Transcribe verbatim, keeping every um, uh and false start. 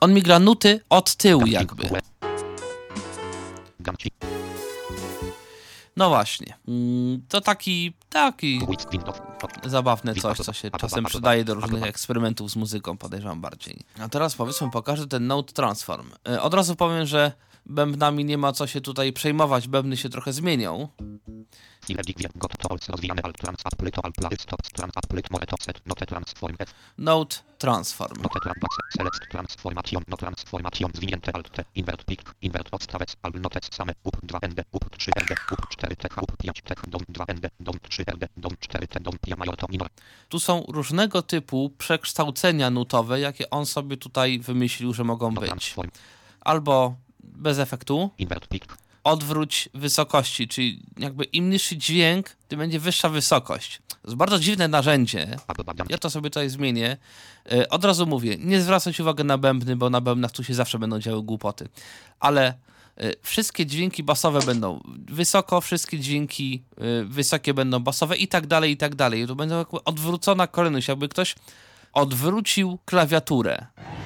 On mi gra nuty od tyłu jakby. No właśnie. To taki, taki zabawne coś, co się czasem przydaje do różnych eksperymentów z muzyką, podejrzewam bardziej. A teraz powiedzmy pokażę ten Note Transform. Od razu powiem, że bębnami nie ma co się tutaj przejmować, bębny się trochę zmienią. Note Transform. Tu są różnego typu przekształcenia nutowe, jakie on sobie tutaj wymyślił, że mogą być. Albo bez efektu. Odwróć wysokości, czyli jakby im niższy dźwięk, tym będzie wyższa wysokość. To jest bardzo dziwne narzędzie. Ja to sobie tutaj zmienię. Yy, od razu mówię, nie zwracać uwagi na bębny, bo na bębnach tu się zawsze będą działy głupoty. Ale yy, wszystkie dźwięki basowe będą wysoko, wszystkie dźwięki yy, wysokie będą basowe i tak dalej, i tak dalej. To będzie jakby odwrócona kolejność, jakby ktoś odwrócił klawiaturę.